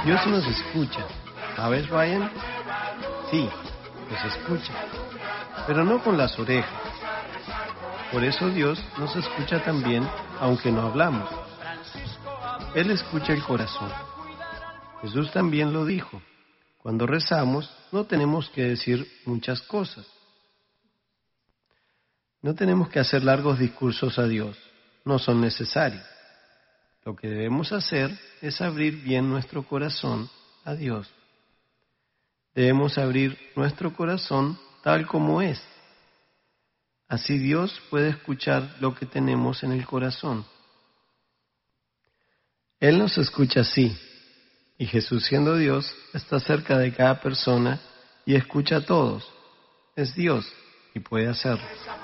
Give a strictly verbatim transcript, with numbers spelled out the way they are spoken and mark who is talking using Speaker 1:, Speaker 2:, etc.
Speaker 1: Dios nos escucha. ¿Sabes, Ryan? Sí, nos escucha, pero no con las orejas. Por eso Dios nos escucha también, aunque no hablamos. Él escucha el corazón. Jesús también lo dijo. Cuando rezamos, no tenemos que decir muchas cosas. No tenemos que hacer largos discursos a Dios. No son necesarios. Lo que debemos hacer es abrir bien nuestro corazón a Dios. Debemos abrir nuestro corazón tal como es. Así Dios puede escuchar lo que tenemos en el corazón. Él nos escucha así, y Jesús, siendo Dios, está cerca de cada persona y escucha a todos. Es Dios y puede hacerlo.